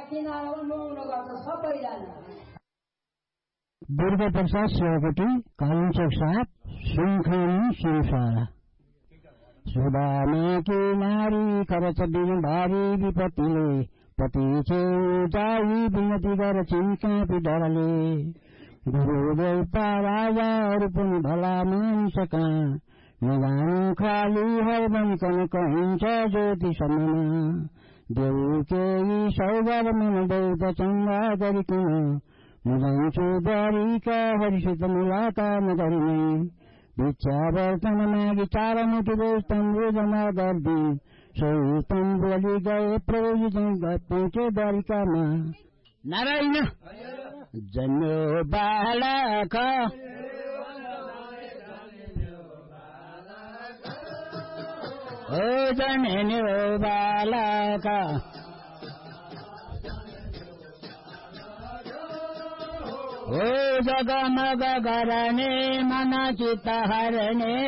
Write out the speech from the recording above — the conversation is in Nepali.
किनारा उन्मुख गर्छ सबैजना। दुर्गा प्रसाद सेवाकोटी कालिचोक 7 सुनखानी सिरसारा। सुदामा की नारी खरच बिन भारी विपत्तिले पति छेउ जाई विनती गर चिन्कापी डरले। गुरुदेवता राजाहरू पनि भला मानिसका नजानु खाली हर बनिकन कहिन्छ ज्योति सम्ममा। देउ केही सौगर मन देउत चङ्गा गरिकन मुजान्छु बरीका हरिसित मुलाकात नगरिने। भिक्षावर्तन मागी 4 मुठी रोज तम्बु जमा गर्दी सोही तम्बुली गए प्रभुजी पहुँचे द्वारिकामा। नारायण जन्यो बालक ओ जन्यो बालक ओ जगमग गर्ने मन चित्त हरने